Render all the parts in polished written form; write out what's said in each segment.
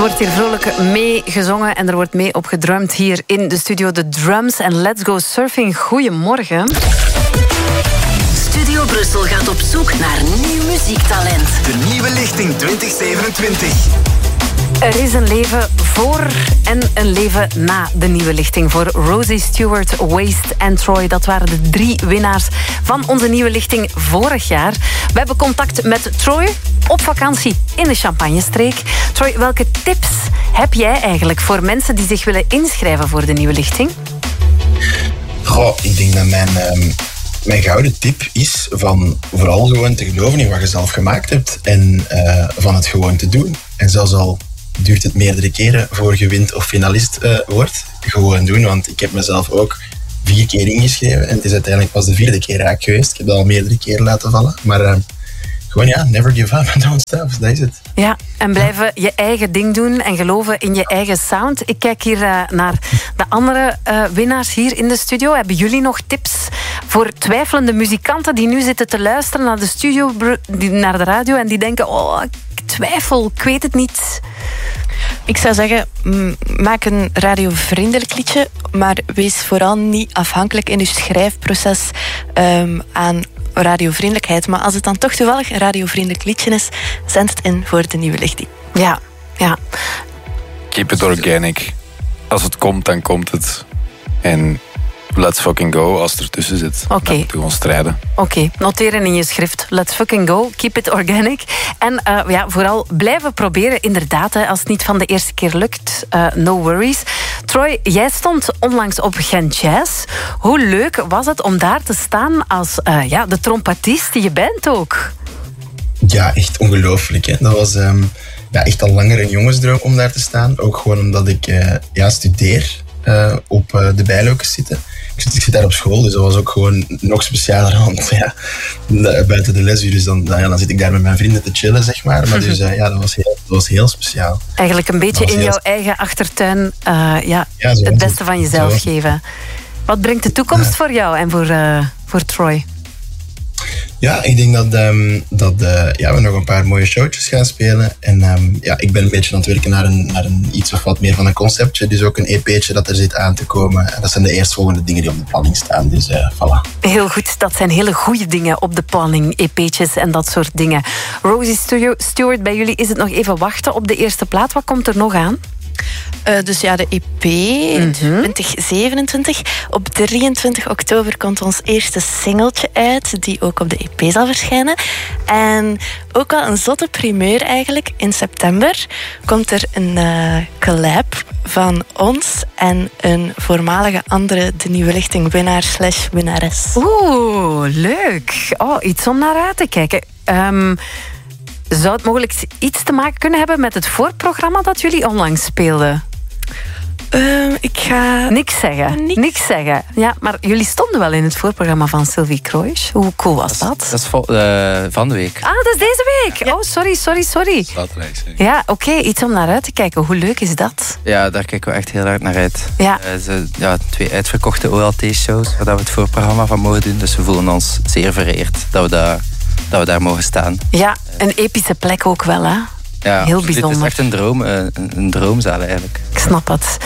wordt hier vrolijk mee gezongen en er wordt mee op gedrumd hier in de studio. De drums en Let's Go Surfing. Goedemorgen. Studio Brussel gaat op zoek naar nieuw muziektalent. De nieuwe lichting 2027. Er is een leven voor en een leven na de nieuwe lichting. Voor Rosie Stewart, Waste en Troy. Dat waren de 3 winnaars van onze nieuwe lichting vorig jaar. We hebben contact met Troy op vakantie in de Champagnestreek. Troy, welke tips heb jij eigenlijk voor mensen die zich willen inschrijven voor de nieuwe lichting? Goh, ik denk dat mijn gouden tip is van vooral gewoon te geloven in wat je zelf gemaakt hebt en van het gewoon te doen. En zelfs al duurt het meerdere keren voor je wint of finalist wordt, gewoon doen. Want ik heb mezelf ook 4 keer ingeschreven en het is uiteindelijk pas de 4e keer raak geweest. Ik heb dat al meerdere keren laten vallen. Maar gewoon never give up and don't stop. Dat is het. Ja, en blijven je eigen ding doen en geloven in je eigen sound. Ik kijk hier naar de andere winnaars hier in de studio. Hebben jullie nog tips voor twijfelende muzikanten die nu zitten te luisteren naar de studio, naar de radio en die denken, oh, ik twijfel, ik weet het niet. Ik zou zeggen, maak een radiovriendelijk liedje, maar wees vooral niet afhankelijk in je schrijfproces aan radiovriendelijkheid. Maar als het dan toch toevallig een radiovriendelijk liedje is, zend het in voor de nieuwe lichting. Ja. Keep it organic. Als het komt, dan komt het. En let's fucking go als het ertussen zit. Oké. Dan moeten we gewoon strijden. Oké, noteren in je schrift. Let's fucking go. Keep it organic. En vooral blijven proberen. Inderdaad, als het niet van de eerste keer lukt, no worries. Troy, jij stond onlangs op Gent Jazz. Hoe leuk was het om daar te staan als de trompetist die je bent ook? Ja, echt ongelooflijk. Hè? Dat was echt al langer een jongensdroom om daar te staan. Ook gewoon omdat ik studeer op de bijlokens zitten. Ik zit daar op school, dus dat was ook gewoon nog specialer. Want buiten de lesuren, dan zit ik daar met mijn vrienden te chillen, zeg maar. Maar dus dat was heel speciaal. Eigenlijk een beetje in jouw eigen achtertuin het beste van jezelf geven. Wat brengt de toekomst voor jou en voor Troy? Ja, ik denk dat we nog een paar mooie showtjes gaan spelen. En ik ben een beetje aan het werken naar een iets of wat meer van een conceptje. Dus ook een EP'tje dat er zit aan te komen. En dat zijn de eerstvolgende dingen die op de planning staan. Dus voilà. Heel goed, dat zijn hele goede dingen op de planning. EP'tjes en dat soort dingen. Rosie Stewart, bij jullie is het nog even wachten op de eerste plaat. Wat komt er nog aan? De EP 2027. Op 23 oktober komt ons eerste singeltje uit, die ook op de EP zal verschijnen. En ook wel een zotte primeur eigenlijk. In september komt er een collab van ons en een voormalige andere de nieuwe lichting winnaar/winnares. Oeh, leuk. Oh, iets om naar uit te kijken. Zou het mogelijk iets te maken kunnen hebben met het voorprogramma dat jullie onlangs speelden? Ik ga... Niks zeggen. Ja, maar jullie stonden wel in het voorprogramma van Sylvie Kroijs. Hoe cool was dat? Dat is van de week. Ah, dat is deze week. Ja. Oh, sorry. Zaterdag. Ja, oké. Iets om naar uit te kijken. Hoe leuk is dat? Ja, daar kijken we echt heel hard naar uit. Ja. 2 uitverkochte OLT-shows waar we het voorprogramma van mogen doen. Dus we voelen ons zeer vereerd dat we daar mogen staan. Ja, een epische plek ook wel, hè? Ja, heel bijzonder. Het is echt een droomzaal eigenlijk. Ik snap het.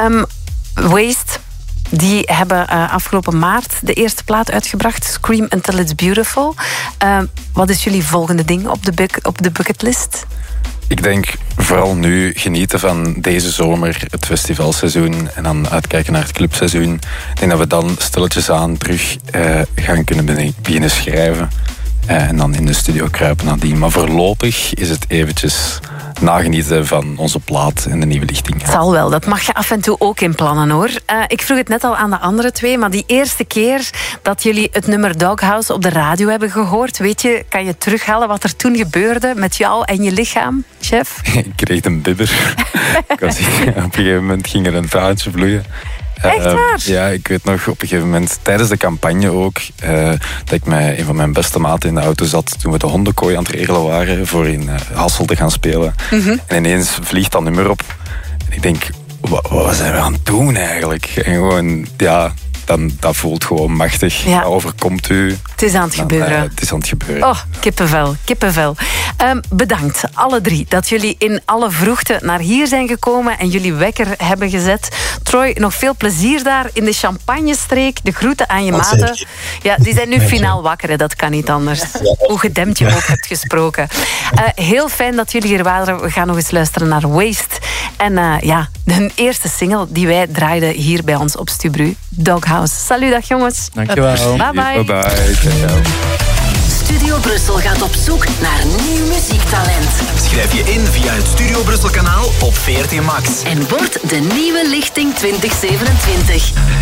Waste, die hebben afgelopen maart de eerste plaat uitgebracht. Scream Until It's Beautiful. Wat is jullie volgende ding op de bucketlist? Ik denk vooral nu genieten van deze zomer, het festivalseizoen en dan uitkijken naar het clubseizoen. Ik denk dat we dan stilletjes aan terug gaan kunnen beginnen schrijven. En dan in de studio kruipen nadien. Maar voorlopig is het eventjes nagenieten van onze plaat en de nieuwe lichting. Het zal wel, dat mag je af en toe ook inplannen hoor. Ik vroeg het net al aan de andere 2, maar die eerste keer dat jullie het nummer Doghouse op de radio hebben gehoord, kan je terughalen wat er toen gebeurde met jou en je lichaam, chef? Ik kreeg een bibber. Op een gegeven moment ging er een traantje vloeien. Echt waar? Ja, ik weet nog op een gegeven moment, tijdens de campagne ook, dat ik met een van mijn beste maten in de auto zat toen we de hondenkooi aan het regelen waren voor in Hassel te gaan spelen. Mm-hmm. En ineens vliegt dat nummer op. En ik denk, wat zijn we aan het doen eigenlijk? En gewoon, dat voelt gewoon machtig. Ja. Dat overkomt u. Het is aan het gebeuren. Het is aan het gebeuren. Oh, kippenvel. Bedankt, alle drie, dat jullie in alle vroegte naar hier zijn gekomen en jullie wekker hebben gezet. Troy, nog veel plezier daar in de Champagnestreek. De groeten aan je maten. Ja, die zijn nu finaal wakker, hè. Dat kan niet anders. Hoe gedempt je ook hebt gesproken. Heel fijn dat jullie hier waren. We gaan nog eens luisteren naar Waste. En de eerste single die wij draaiden hier bij ons op Stubru, Doghouse. Salut, dag jongens. Dankjewel. Bye bye. Bye bye. Studio Brussel gaat op zoek naar nieuw muziektalent. Schrijf je in via het Studio Brussel kanaal op VRT Max. En word de nieuwe lichting 2027.